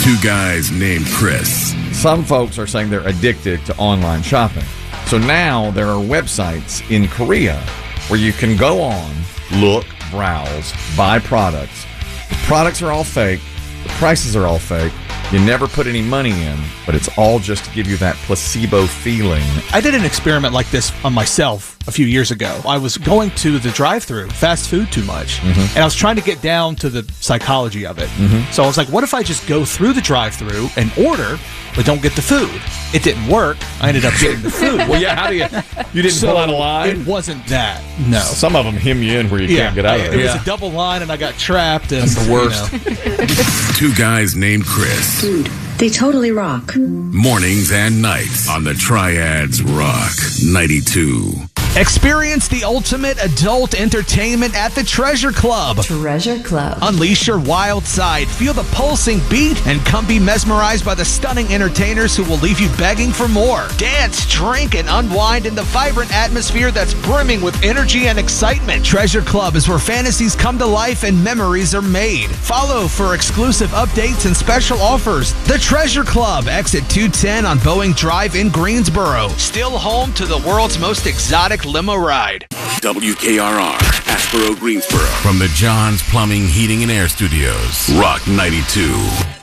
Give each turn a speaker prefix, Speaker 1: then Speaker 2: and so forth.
Speaker 1: Two guys named Chris.
Speaker 2: Some folks are saying they're addicted to online shopping. So now there are websites in Korea where you can go on, look, browse, buy products. The products are all fake. The prices are all fake. You never put any money in, but it's all just to give you that placebo feeling.
Speaker 3: I did an experiment like this on myself a few years ago. I was going to the drive-thru, fast food too much, and I was trying to get down to the psychology of it. So I was like, what if I just go through the drive-thru and order, but don't get the food? It didn't work. I ended up getting the food.
Speaker 2: Well, yeah, how do you didn't pull out a line?
Speaker 3: It wasn't that, no.
Speaker 2: Some of them hem you in where you can't get out of it.
Speaker 3: It was a double line, and I got trapped. And,
Speaker 2: that's the worst.
Speaker 1: Two guys named Chris.
Speaker 4: Dude, they totally rock.
Speaker 1: Mornings and nights on the Triads Rock 92.
Speaker 5: Experience the ultimate adult entertainment at the Treasure Club.
Speaker 4: Treasure Club.
Speaker 5: Unleash your wild side, feel the pulsing beat, and come be mesmerized by the stunning entertainers who will leave you begging for more. Dance, drink, and unwind in the vibrant atmosphere that's brimming with energy and excitement. Treasure Club is where fantasies come to life and memories are made. Follow for exclusive updates and special offers. The Treasure Club, exit 210 on Boeing Drive in Greensboro. Still home to the world's most exotic limo ride.
Speaker 1: WKRR, Asheboro, Greensboro. From the John's Plumbing, Heating, and Air Studios. Rock 92.